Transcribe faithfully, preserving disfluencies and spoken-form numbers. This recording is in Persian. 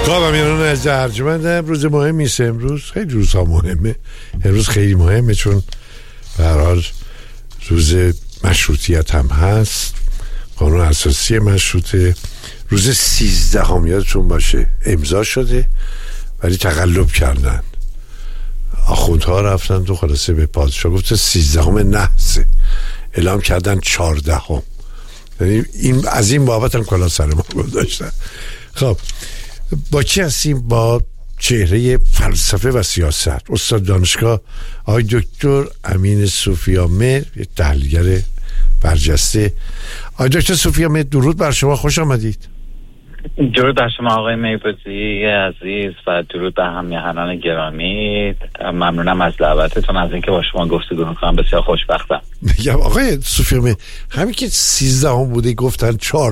خب امیران از ارجمندم. روز مهمی است امروز، خیلی روزها مهمه. امروز خیلی مهمه چون به هر حال روز مشروطیت هم هست، قانون اساسی مشروطه. روز سیزدهم یادتون باشه امضا شده ولی تقلب کردن، آخوندها رفتن تو خلاصه به پادشاه گفت سیزدهم نحسه، اعلام کردن چهاردهم. یعنی این از این بابت هم کلا سر ما گذاشتن. خب با چی هستیم؟ با چهره فلسفه و سیاست، استاد دانشگاه آقای دکتر امین صوفی‌آمر، یک تحلیلگر برجسته. آقای دکتر صوفی‌آمر درود بر شما، خوش آمدید. درود بر شما آقای میربازی عزیز و درود به همیهنان گرامی. ممنونم از دعوتتون، از اینکه با شما گفتگو می‌کنم. بسیار خوشبختم. میگم آقای صوفی‌آمر همین که سیزدهم بوده گفتن چهار